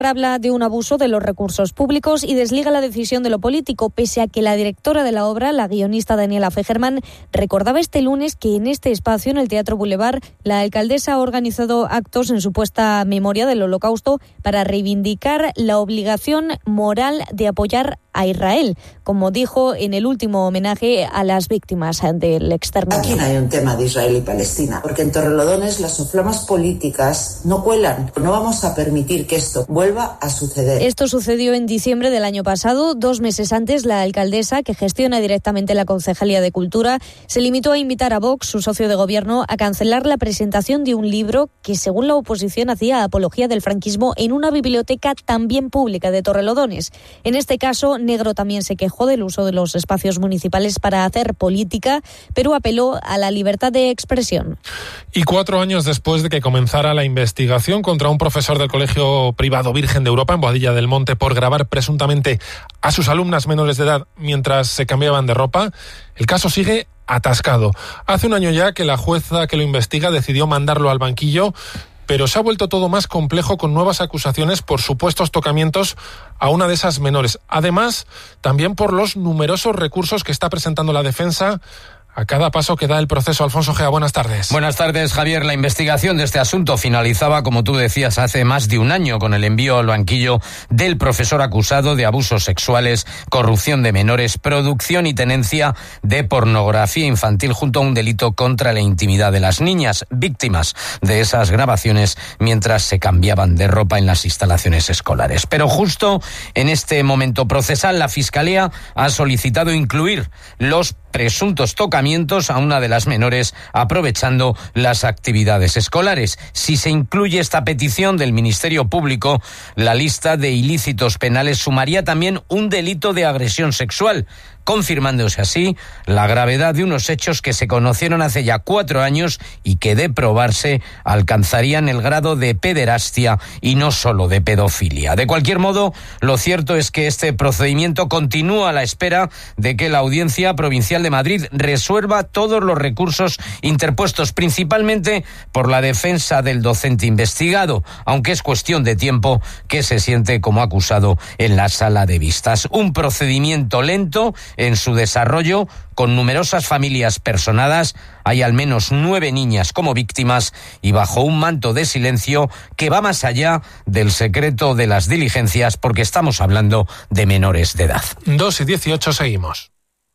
Habla de un abuso de los recursos públicos y desliga la decisión de lo político, pese a que la directora de la obra, la guionista Daniela Fegerman, recordaba este lunes que en este espacio, en el Teatro Boulevard, la alcaldesa ha organizado actos en supuesta memoria del Holocausto para reivindicar la obligación moral de apoyar a Israel, como dijo en el último homenaje a las víctimas del exterminio. Aquí no hay un tema de Israel y Palestina, porque en Torrelodones las soflamas políticas no cuelan. No vamos a permitir que esto vuelva a suceder. Esto sucedió en diciembre del año pasado. 2 meses antes, la alcaldesa, que gestiona directamente la Concejalía de Cultura, se limitó a invitar a Vox, su socio de gobierno, a cancelar la presentación de un libro que, según la oposición, hacía apología del franquismo en una biblioteca también pública de Torrelodones. En este caso, Negro también se quejó del uso de los espacios municipales para hacer política, pero apeló a la libertad de expresión. Y 4 años después de que comenzara la investigación contra un profesor del Colegio Privado Virgen de Europa en Boadilla del Monte por grabar presuntamente a sus alumnas menores de edad mientras se cambiaban de ropa, el caso sigue atascado. Hace un año ya que la jueza que lo investiga decidió mandarlo al banquillo, pero se ha vuelto todo más complejo con nuevas acusaciones por supuestos tocamientos a una de esas menores. Además, también por los numerosos recursos que está presentando la defensa a cada paso que da el proceso. Alfonso Gea, buenas tardes. Buenas tardes, Javier. La investigación de este asunto finalizaba, como tú decías, hace más de un año con el envío al banquillo del profesor acusado de abusos sexuales, corrupción de menores, producción y tenencia de pornografía infantil junto a un delito contra la intimidad de las niñas, víctimas de esas grabaciones mientras se cambiaban de ropa en las instalaciones escolares. Pero justo en este momento procesal, la Fiscalía ha solicitado incluir los presuntos tocamientos a una de las menores aprovechando las actividades escolares. Si se incluye esta petición del Ministerio Público, la lista de ilícitos penales sumaría también un delito de agresión sexual, confirmándose así la gravedad de unos hechos que se conocieron hace ya 4 años y que, de probarse, alcanzarían el grado de pederastia y no solo de pedofilia. De cualquier modo, lo cierto es que este procedimiento continúa a la espera de que la Audiencia Provincial de Madrid resuelva todos los recursos interpuestos, principalmente por la defensa del docente investigado, aunque es cuestión de tiempo que se siente como acusado en la sala de vistas. Un procedimiento lento en su desarrollo, con numerosas familias personadas. Hay al menos 9 niñas como víctimas y bajo un manto de silencio que va más allá del secreto de las diligencias, porque estamos hablando de menores de edad. 2:18, seguimos.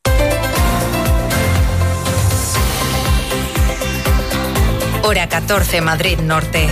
Hora 14, Madrid Norte.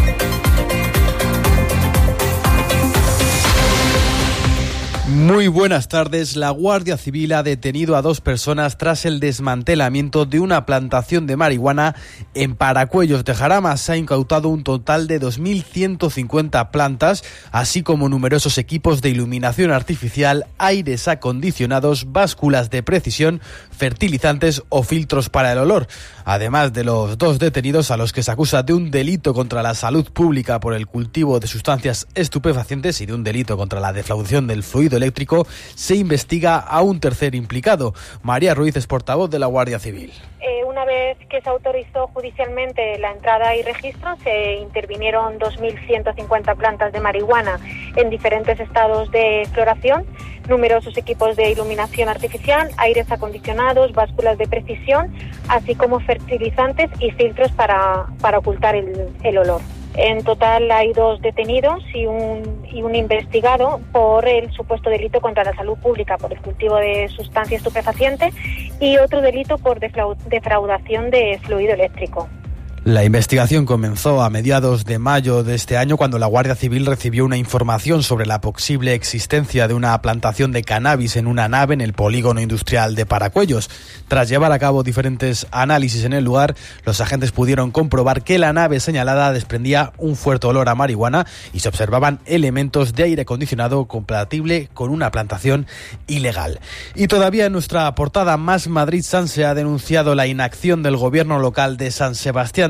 Muy buenas tardes. La Guardia Civil ha detenido a 2 personas tras el desmantelamiento de una plantación de marihuana en Paracuellos de Jarama. Se ha incautado un total de 2.150 plantas, así como numerosos equipos de iluminación artificial, aires acondicionados, básculas de precisión, fertilizantes o filtros para el olor. Además de los 2 detenidos, a los que se acusa de un delito contra la salud pública por el cultivo de sustancias estupefacientes y de un delito contra la defraudación del fluido eléctrico, se investiga a un tercer implicado. María Ruiz es portavoz de la Guardia Civil. Una vez que se autorizó judicialmente la entrada y registro, se intervinieron 2.150 plantas de marihuana en diferentes estados de floración, numerosos equipos de iluminación artificial, aires acondicionados, básculas de precisión, así como fertilizantes y filtros para ocultar el olor. En total hay 2 detenidos y un investigado por el supuesto delito contra la salud pública por el cultivo de sustancia estupefaciente y otro delito por defraudación de fluido eléctrico. La investigación comenzó a mediados de mayo de este año, cuando la Guardia Civil recibió una información sobre la posible existencia de una plantación de cannabis en una nave en el polígono industrial de Paracuellos. Tras llevar a cabo diferentes análisis en el lugar, los agentes pudieron comprobar que la nave señalada desprendía un fuerte olor a marihuana y se observaban elementos de aire acondicionado compatible con una plantación ilegal. Y todavía en nuestra portada, Más Madrid Sanse ha denunciado la inacción del gobierno local de San Sebastián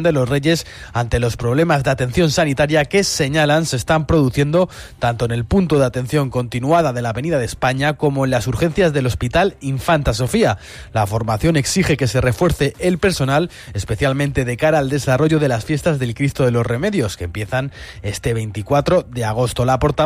de los Reyes ante los problemas de atención sanitaria que señalan se están produciendo tanto en el punto de atención continuada de la Avenida de España como en las urgencias del Hospital Infanta Sofía. La formación exige que se refuerce el personal, especialmente de cara al desarrollo de las fiestas del Cristo de los Remedios, que empiezan este 24 de agosto. La